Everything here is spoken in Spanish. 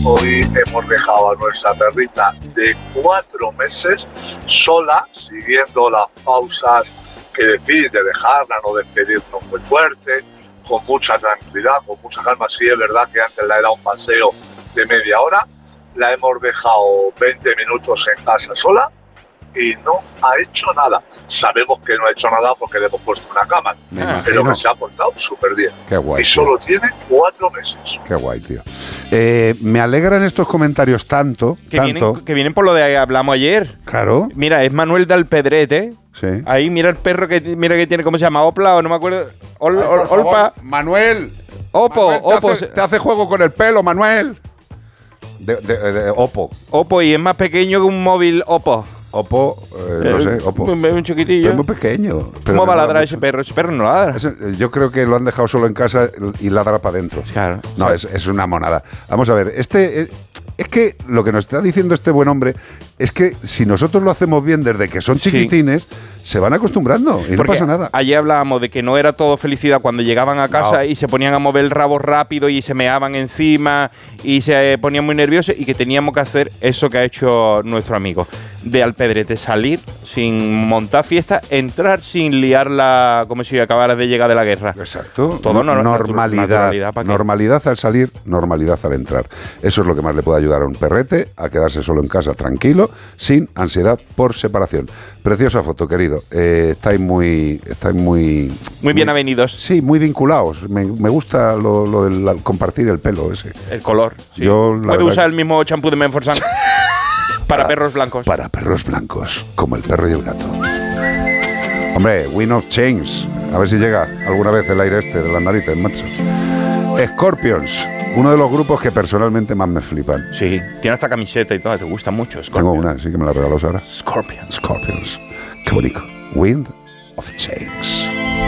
hoy hemos dejado a nuestra perrita de 4 meses sola, siguiendo las pausas que decís de dejarla, no despedirnos muy fuerte, con mucha tranquilidad, con mucha calma. Sí, es verdad que antes le he dado un paseo de media hora, la hemos dejado 20 minutos en casa sola y no ha hecho nada. Sabemos que no ha hecho nada porque le hemos puesto una cámara, pero que se ha portado súper bien. Qué guay, y solo tiene 4 meses. Qué guay, tío. Me alegran estos comentarios tanto. Que vienen por lo de hablamos ayer. Claro. Mira, es Manuel de Alpedrete. Sí. Ahí mira el perro que tiene, ¿cómo se llama? Opla o no me acuerdo. Olpa. Manuel. Opo. Te hace juego con el pelo, Manuel. Oppo. Oppo, y es más pequeño que un móvil Oppo. Oppo, no sé, Oppo. Un chiquitillo. Es muy pequeño. ¿Cómo va a ladrar ese perro? Ese perro no ladra. Yo creo que lo han dejado solo en casa y ladra para adentro. Claro. No, es una monada. Vamos a ver, es que lo que nos está diciendo este buen hombre es que si nosotros lo hacemos bien desde que son chiquitines, se van acostumbrando y no pasa nada. Ayer hablábamos de que no era todo felicidad cuando llegaban a casa y se ponían a mover el rabo rápido y se meaban encima y se ponían muy nerviosos, y que teníamos que hacer eso que ha hecho nuestro amigo de Alpedrete: salir sin montar fiesta, entrar sin liarla como si acabara de llegar de la guerra. Exacto. Todo normalidad al salir, normalidad al entrar. Eso es lo que más le puede ayudar a un perrete a quedarse solo en casa tranquilo, sin ansiedad por separación. Preciosa foto, querido. Estáis muy bien avenidos. Sí, muy vinculados. Me gusta lo de compartir el pelo ese. El color. Sí. Puede usar el mismo champú de Menforsan para perros blancos. Para perros blancos, como el perro y el gato. Hombre, Wind of Change. A ver si llega alguna vez el aire de las narices, macho. Scorpions, uno de los grupos que personalmente más me flipan. Sí, tiene esta camiseta y todo, te gusta mucho. Scorpions. Tengo una, sí, que me la regaló Sara. Scorpions. Qué bonito. Wind of Change.